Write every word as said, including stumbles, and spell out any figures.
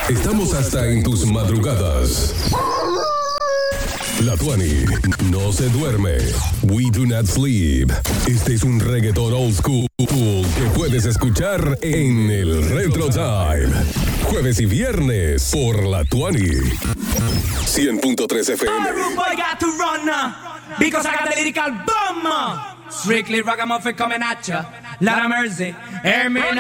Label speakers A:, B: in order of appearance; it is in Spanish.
A: Estamos hasta en tus madrugadas. La Tuani no se duerme. We do not sleep. Este es un reggaeton old school que puedes escuchar en el Retro Time. Jueves y viernes por La Tuani. cien punto tres F M.
B: All rude boy got to run now, because I got the lyrical bomb. Strictly ragamuffin coming at ya. Lot of mercy. Hear me now.